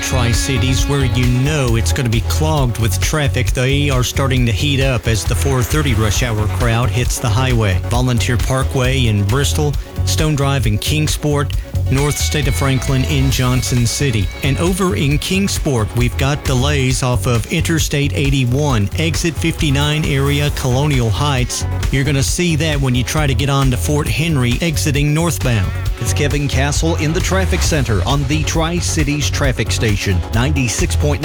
Tri-Cities where you know it's going to be clogged with traffic. They are starting to heat up as the 4:30 rush hour crowd hits the highway. Volunteer Parkway in Bristol, Stone Drive in Kingsport, North State of Franklin in Johnson City. And over in Kingsport, we've got delays off of Interstate 81, exit 59 area, Colonial Heights. You're going to see that when you try to get on to Fort Henry exiting northbound. It's Kevin Castle in the Traffic Center on the Tri-Cities Traffic Station, 96.9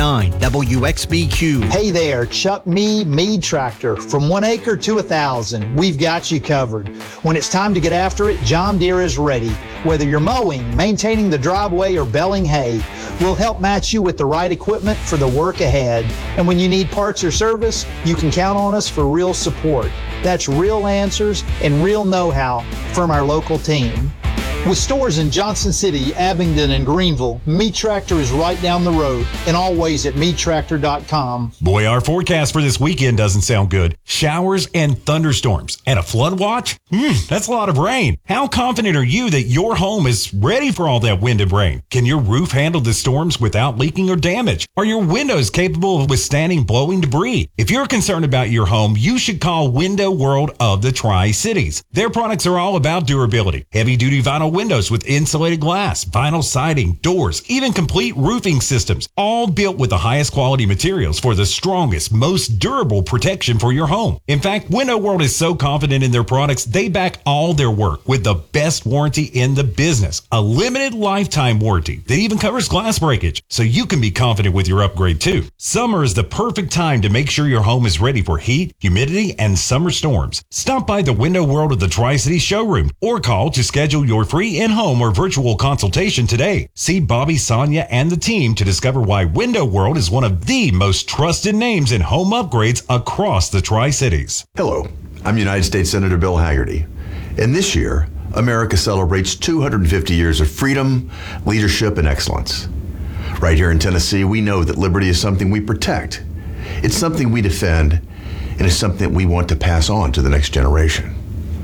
WXBQ. Hey there, Chuck Mead Tractor. From 1 acre to 1,000, we've got you covered. When it's time to get after it, John Deere is ready. Whether you're mowing, maintaining the driveway, or baling hay, we'll help match you with the right equipment for the work ahead. And when you need parts or service, you can count on us for real support. That's real answers and real know-how from our local team. With stores in Johnson City, Abingdon, and Greenville, Mead Tractor is right down the road and always at meadtractor.com. Boy, our forecast for this weekend doesn't sound good. Showers and thunderstorms and a flood watch? That's a lot of rain. How confident are you that your home is ready for all that wind and rain? Can your roof handle the storms without leaking or damage? Are your windows capable of withstanding blowing debris? If you're concerned about your home, you should call Window World of the Tri-Cities. Their products are all about durability. Heavy-duty vinyl windows with insulated glass, vinyl siding, doors, even complete roofing systems, all built with the highest quality materials for the strongest, most durable protection for your home. In fact, Window World is so confident in their products, they back all their work with the best warranty in the business, a limited lifetime warranty that even covers glass breakage, so you can be confident with your upgrade too. Summer is the perfect time to make sure your home is ready for heat, humidity, and summer storms. Stop by the Window World of the Tri-Cities showroom or call to schedule your free in-home or virtual consultation today. See Bobby, Sonia, and the team to discover why Window World is one of the most trusted names in home upgrades across the Tri-Cities. Hello, I'm United States Senator Bill Hagerty, and this year, America celebrates 250 years of freedom, leadership, and excellence. Right here in Tennessee, we know that liberty is something we protect. It's something we defend, and it's something that we want to pass on to the next generation.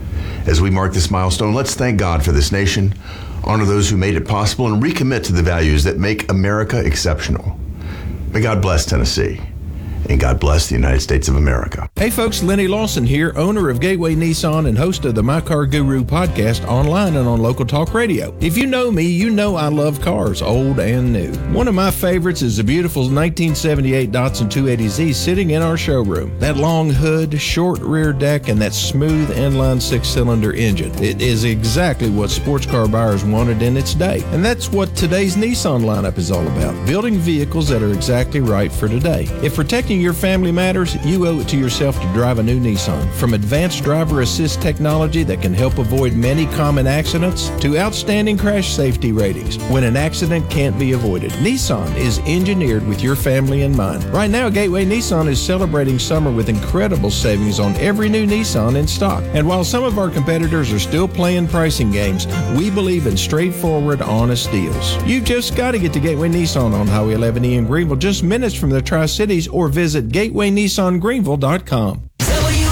As we mark this milestone, let's thank God for this nation, honor those who made it possible, and recommit to the values that make America exceptional. May God bless Tennessee, and God bless the United States of America. Hey folks, Lenny Lawson here, owner of Gateway Nissan and host of the My Car Guru podcast online and on Local Talk Radio. If you know me, you know I love cars, old and new. One of my favorites is the beautiful 1978 Datsun 280Z sitting in our showroom. That long hood, short rear deck, and that smooth inline six-cylinder engine. It is exactly what sports car buyers wanted in its day. And that's what today's Nissan lineup is all about, building vehicles that are exactly right for today. If protecting your family matters, you owe it to yourself to drive a new Nissan. From advanced driver assist technology that can help avoid many common accidents to outstanding crash safety ratings when an accident can't be avoided, Nissan is engineered with your family in mind. Right now, Gateway Nissan is celebrating summer with incredible savings on every new Nissan in stock. And while some of our competitors are still playing pricing games, we believe in straightforward, honest deals. You've just got to get to Gateway Nissan on Highway 11E in Greenville, just minutes from the Tri-Cities, or visit GatewayNissanGreenville.com.